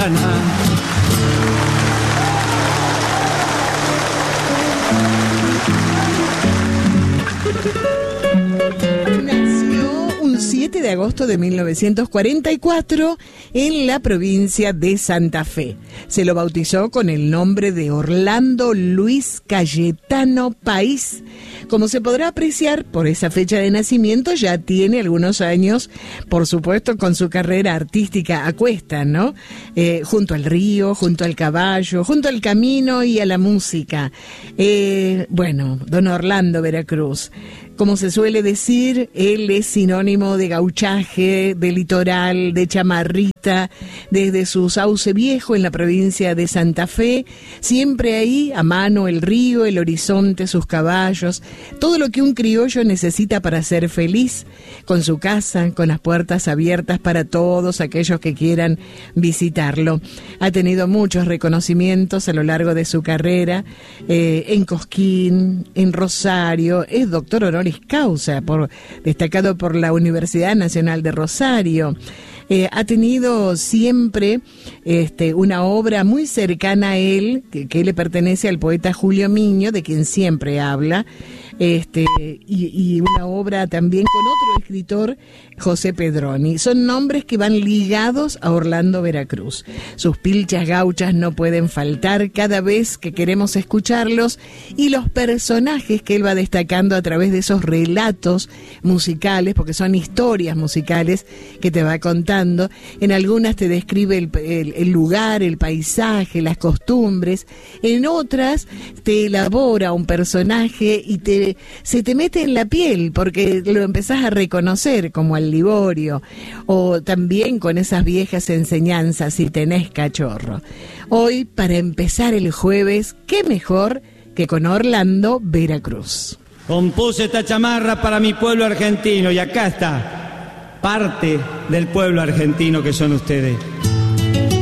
Paraná. Nació un 7 de agosto de 1944 en la provincia de Santa Fe. Se lo bautizó con el nombre de Orlando Luis Cayetano País. Como se podrá apreciar por esa fecha de nacimiento, ya tiene algunos años, por supuesto, con su carrera artística a cuestas, ¿no? Junto al río, junto al caballo, junto al camino y a la música. Bueno, don Orlando Veracruz. Como se suele decir, él es sinónimo de gauchaje, de litoral, de chamarrita, desde su Sauce Viejo en la provincia de Santa Fe, siempre ahí, a mano, el río, el horizonte, sus caballos, todo lo que un criollo necesita para ser feliz, con su casa, con las puertas abiertas para todos aquellos que quieran visitarlo. Ha tenido muchos reconocimientos a lo largo de su carrera, en Cosquín, en Rosario, es doctor honoris causa, destacado por la Universidad Nacional de Rosario. Ha tenido siempre una obra muy cercana a él, que le pertenece al poeta Julio Miño, de quien siempre habla, y una obra también con otro escritor, José Pedroni. Son nombres que van ligados a Orlando Veracruz. Sus pilchas gauchas no pueden faltar cada vez que queremos escucharlos, y los personajes que él va destacando a través de esos relatos musicales, porque son historias musicales que te va contando. En algunas te describe el lugar, el paisaje, las costumbres. En otras te elabora un personaje y se te mete en la piel, porque lo empezás a reconocer, como al Liborio, o también con esas viejas enseñanzas, si tenés cachorro. Hoy, para empezar el jueves, qué mejor que con Orlando Veracruz. Compuse esta chamarra para mi pueblo argentino, y acá está parte del pueblo argentino que son ustedes.